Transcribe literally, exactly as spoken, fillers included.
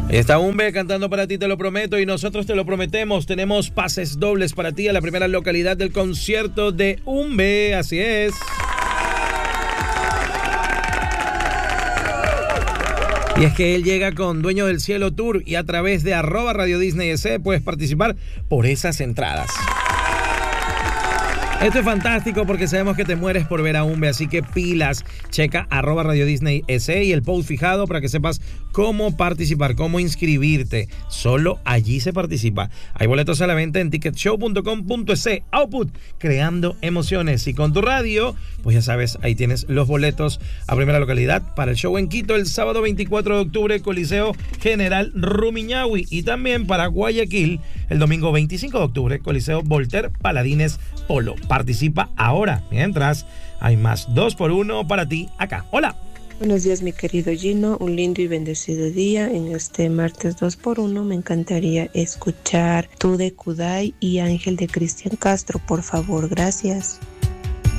Ahí está Umbe cantando para ti, te lo prometo, y nosotros te lo prometemos. Tenemos pases dobles para ti a la primera localidad del concierto de Umbe, así es. Y es que él llega con Dueño del Cielo Tour y a través de arroba Radio Disney S puedes participar por esas entradas. Esto es fantástico porque sabemos que te mueres por ver a Umbe, así que pilas, checa arroba Radio Disney S y el post fijado para que sepas cómo participar, cómo inscribirte. Solo allí se participa. Hay boletos a la venta en ticket show punto com punto es. Output, creando emociones. Y con tu radio, pues ya sabes, ahí tienes los boletos a primera localidad para el show en Quito el sábado veinticuatro de octubre, Coliseo General Rumiñahui. Y también para Guayaquil el domingo veinticinco de octubre, Coliseo Voltaire Paladines Polo. Participa ahora, mientras hay más dos por uno para ti acá. Hola. Buenos días, mi querido Gino. Un lindo y bendecido día. En este martes dos por uno me encantaría escuchar Tú de Kudai y Ángel de Cristian Castro, por favor. Gracias.